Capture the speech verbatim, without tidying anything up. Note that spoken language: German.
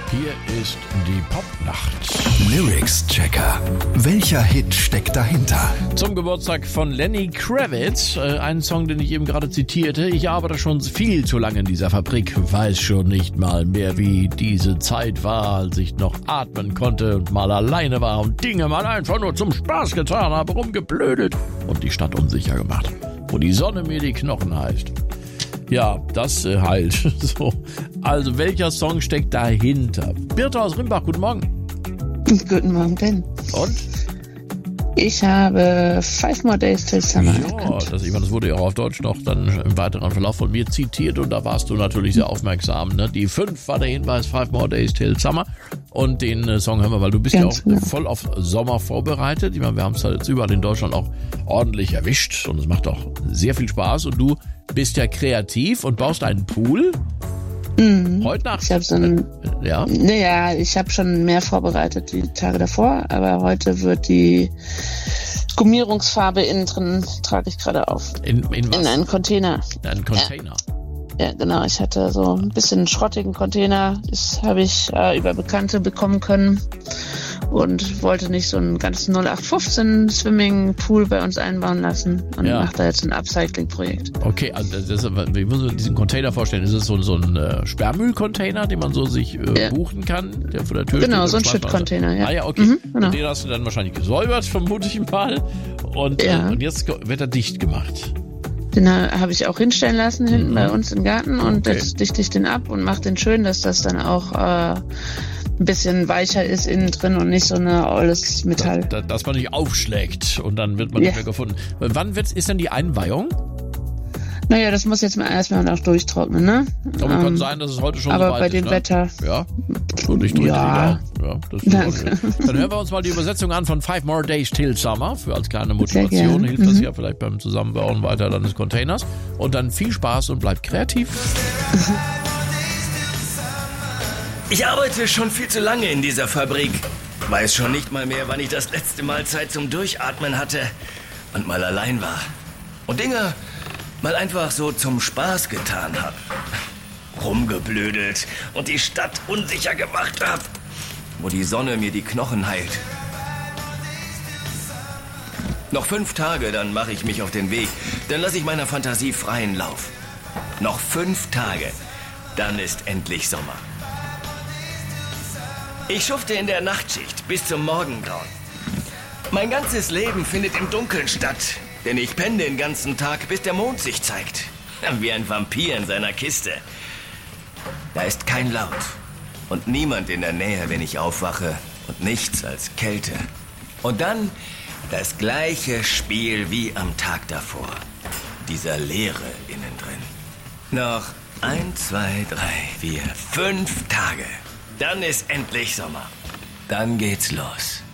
Hier ist die Popnacht. Lyrics-Checker. Welcher Hit steckt dahinter? Zum Geburtstag von Lenny Kravitz, äh, einen Song, den ich eben gerade zitierte. Ich arbeite schon viel zu lange in dieser Fabrik, weiß schon nicht mal mehr, wie diese Zeit war, als ich noch atmen konnte und mal alleine war und Dinge mal einfach nur zum Spaß getan habe, rumgeblödet und die Stadt unsicher gemacht, wo die Sonne mir die Knochen heißt. Ja, das äh, halt. So. Also, welcher Song steckt dahinter? Birte aus Rimbach, guten Morgen. Guten Morgen, Ben. Und? Ich habe Five More Days Till Summer Ja, erkannt. das, ich meine, das wurde ja auch auf Deutsch noch dann im weiteren Verlauf von mir zitiert und da warst du natürlich sehr aufmerksam. Ne? Die fünf war der Hinweis, Five More Days Till Summer. Und den äh, Song hören wir, weil du bist Ganz ja auch genau. voll auf Sommer vorbereitet. Ich meine, wir haben es halt jetzt überall in Deutschland auch ordentlich erwischt und es macht auch sehr viel Spaß. Und du bist ja kreativ und baust einen Pool. Mhm. Heute Nacht. Ich habe so ein, Ja. naja, ich habe schon mehr vorbereitet die Tage davor, aber heute wird die Gummierungsfarbe innen drin, trage ich gerade auf. In, in was? In einen Container. In einen Container. Ja, genau. Ich hatte so ein bisschen schrottigen Container. Das habe ich äh, über Bekannte bekommen können und wollte nicht so einen ganzen null acht fünfzehn Swimming-Pool bei uns einbauen lassen und Ja. mache da jetzt ein Upcycling-Projekt. Okay, also das ist, ich muss mir diesen Container vorstellen. Ist es so, so ein äh, Sperrmüllcontainer, den man so sich äh, Ja. buchen kann, der vor der Tür Genau, steht? so ein und schmeißt man- Schüttcontainer, ja. Ah ja, okay. Mhm, genau. Und den hast du dann wahrscheinlich gesäubert, vermute ich mal. Und, Ja. äh, und jetzt wird er dicht gemacht. Den habe ich auch hinstellen lassen hinten Mhm. bei uns im Garten und Okay. jetzt dichte ich den ab und mache den schön, dass das dann auch äh, ein bisschen weicher ist innen drin und nicht so eine olles Metall. Da, dass man nicht aufschlägt und dann wird man Ja. nicht mehr gefunden. Wann wird, ist denn die Einweihung? Naja, das muss jetzt mal erstmal noch durchtrocknen, ne? Aber Ähm, kann sein, dass es heute schon aber soweit bei ist, dem ne? Wetter. Ja, und ich drücke Ja. die Daumen. Ja, das ist Danke. okay. Dann hören wir uns mal die Übersetzung an von Five More Days Till Summer. Für als kleine Sehr Motivation gern. hilft das Mhm. ja vielleicht beim Zusammenbauen weiter dann des Containers. Und dann viel Spaß und bleibt kreativ. Ich arbeite schon viel zu lange in dieser Fabrik. Weiß schon nicht mal mehr, wann ich das letzte Mal Zeit zum Durchatmen hatte und mal allein war. Und Dinge mal einfach so zum Spaß getan habe. Rumgeblödelt und die Stadt unsicher gemacht habe, wo die Sonne mir die Knochen heilt. Noch fünf Tage, dann mache ich mich auf den Weg. Dann lasse ich meiner Fantasie freien Lauf. Noch fünf Tage, dann ist endlich Sommer. Ich schufte in der Nachtschicht bis zum Morgengrauen. Mein ganzes Leben findet im Dunkeln statt, denn ich penne den ganzen Tag, bis der Mond sich zeigt. Wie ein Vampir in seiner Kiste. Da ist kein Laut und niemand in der Nähe, wenn ich aufwache und nichts als Kälte. Und dann das gleiche Spiel wie am Tag davor. Dieser Leere innen drin. Noch ein, zwei, drei, vier, fünf Tage. Dann ist endlich Sommer. Dann geht's los.